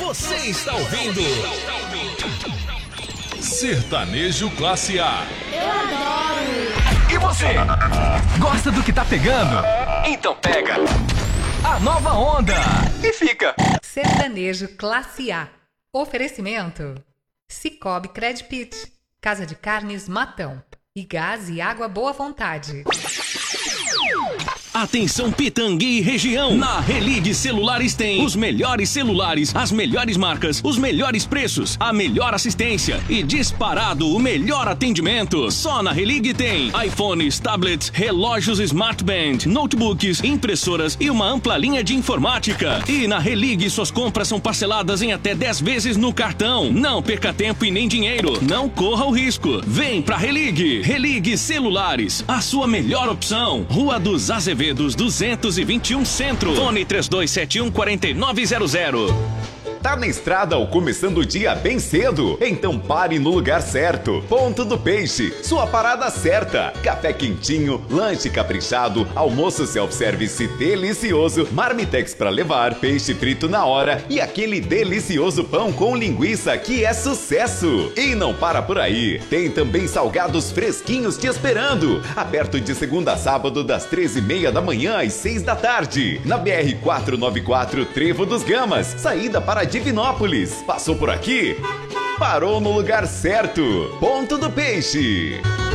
Você está ouvindo Sertanejo Classe A. Eu adoro! E você? Gosta do que tá pegando? Então pega a nova onda e fica. Sertanejo Classe A. Oferecimento: Cicobi Credpit, Casa de Carnes Matão e Gás e Água Boa Vontade. Atenção Pitangui e região. Na Religue Celulares tem os melhores celulares, as melhores marcas, os melhores preços, a melhor assistência e disparado o melhor atendimento. Só na Religue tem iPhones, tablets, relógios Smart Band, notebooks, impressoras e uma ampla linha de informática. E na Religue suas compras são parceladas em até 10 vezes no cartão. Não perca tempo e nem dinheiro. Não corra o risco. Vem pra Religue. Religue Celulares, a sua melhor opção. Rua dos Azevedos 221 Centro. Fone 3271-4900. Tá na estrada ou começando o dia bem cedo? Então pare no lugar certo. Ponto do Peixe, sua parada certa. Café quentinho, lanche caprichado, almoço self-service delicioso, marmitex pra levar, peixe frito na hora e aquele delicioso pão com linguiça que é sucesso. E não para por aí, tem também salgados fresquinhos te esperando. Aberto de segunda a sábado das 13h30 da manhã às 6 da tarde. Na BR-494 Trevo dos Gamas, saída para Divinópolis. Passou por aqui? Parou no lugar certo. Ponto do Peixe.